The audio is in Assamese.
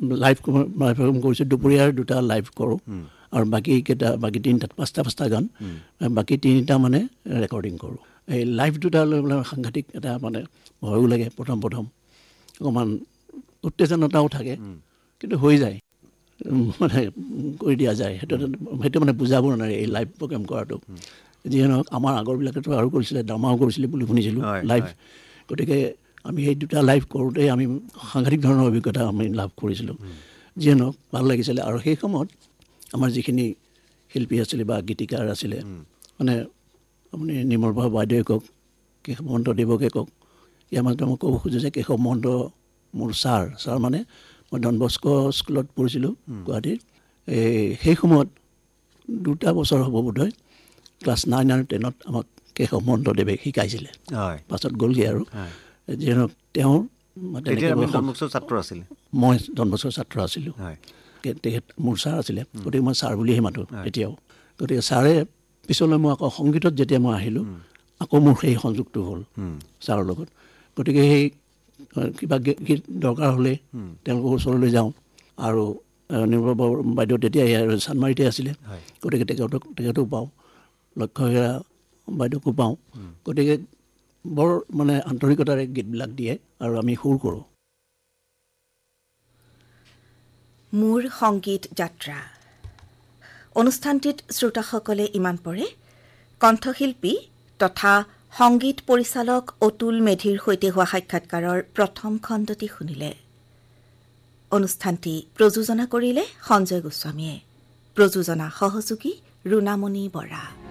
লাইভ পাৰফৰ্ম কৰিছোঁ দুপৰীয়াৰ 2টা লাইভ কৰোঁ আৰু বাকী 3টা 5টা গান বাকী 3টা মানে ৰেকৰ্ডিং কৰোঁ এই লাইভ 2টা লৈ পেলাই সাংঘাতিক এটা মানে ভয়ো লাগে প্ৰথম অকণমান উত্তেজনতাও থাকে কিন্তু হৈ যায় মানে কৰি দিয়া যায় সেইটো মানে বুজাব নোৱাৰে এই লাইভ প্ৰগ্ৰেম কৰাটো যিয়ে নহওক আমাৰ আগৰবিলাকেতো আৰু কৰিছিলে ড্ৰামাও কৰিছিলে বুলি শুনিছিলোঁ লাইভ গতিকে আমি সেই 2টা লাইভ কৰোঁতে আমি সাংঘাতিক ধৰণৰ অভিজ্ঞতা আমি লাভ কৰিছিলোঁ যিয়ে নহওক ভাল লাগিছিলে আৰু সেই সময়ত আমাৰ যিখিনি শিল্পী আছিলে বা গীতিকাৰ আছিলে মানে আপুনি নিৰ্মল বৰা বাইদেৱে কওক কেশৱ মহন্ত দেৱকে কওক ইয়াৰ মাজতে মই ক'ব খোজোঁ যে কেশৱ মহন্ত মোৰ ছাৰ মানে মই ডন বস্কো স্কুলত পঢ়িছিলোঁ গুৱাহাটীৰ সেই সময়ত 2টা বছৰ হ'ব বোধহয় ক্লাছ 9 আৰু 10ত আমাক কেশৱ মহন্ত দেৱে শিকাইছিলে পাছত গ'লগৈ আৰু যিয়ে তেওঁৰ মই ডন বস্কৰ ছাত্ৰ আছিলোঁ তেখেত মোৰ ছাৰ আছিলে গতিকে মই ছাৰ বুলিহে মাতোঁ এতিয়াও গতিকে ছাৰে পিছলৈ মই আকৌ সংগীতত যেতিয়া মই আহিলোঁ আকৌ মোৰ সেই সংযোগটো হ'ল ছাৰৰ লগত গতিকে সেই কিবা গীত দৰকাৰ হ'লে তেওঁলোকৰ ওচৰলৈ যাওঁ আৰু নিৰ্মল বাইদেউ তেতিয়া চানমাৰিতে আছিলে গতিকে তেখেতকো পাওঁ লক্ষ্য হেৰা বাইদেউকো পাওঁ গতিকে বৰ মানে আন্তৰিকতাৰে গীতবিলাক দিয়ে আৰু আমি সুৰ কৰোঁ মোৰ সংগীত যাত্ৰা অনুষ্ঠানটিত শ্ৰোতাসকলে ইমান পৰে কণ্ঠশিল্পী তথা সংগীত পৰিচালক অতুল মেধিৰ সৈতে হোৱা সাক্ষাৎকাৰৰ প্ৰথম খণ্ডটি শুনিলে অনুষ্ঠানটি প্ৰযোজনা কৰিলে সঞ্জয় গোস্বামীয়ে প্ৰযোজনা সহযোগী ৰুণামণি বৰা